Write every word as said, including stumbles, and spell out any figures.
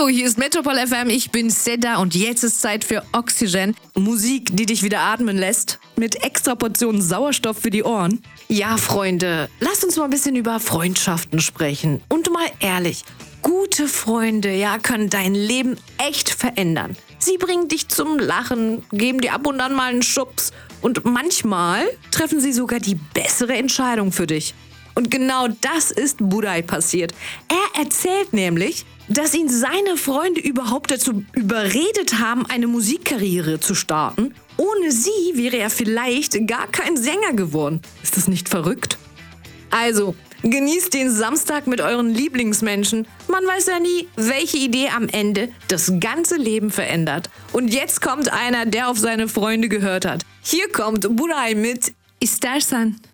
Hallo, hier ist Metropol F M, ich bin Seda und jetzt ist Zeit für Oxygen. Musik, die dich wieder atmen lässt, mit extra Portionen Sauerstoff für die Ohren. Ja, Freunde, lasst uns mal ein bisschen über Freundschaften sprechen. Und mal ehrlich, gute Freunde, ja, können dein Leben echt verändern. Sie bringen dich zum Lachen, geben dir ab und an mal einen Schubs und manchmal treffen sie sogar die bessere Entscheidung für dich. Und genau das ist Buray passiert. Er erzählt nämlich, dass ihn seine Freunde überhaupt dazu überredet haben, eine Musikkarriere zu starten. Ohne sie wäre er vielleicht gar kein Sänger geworden. Ist das nicht verrückt? Also, genießt den Samstag mit euren Lieblingsmenschen. Man weiß ja nie, welche Idee am Ende das ganze Leben verändert. Und jetzt kommt einer, der auf seine Freunde gehört hat. Hier kommt Buray mit Istersen.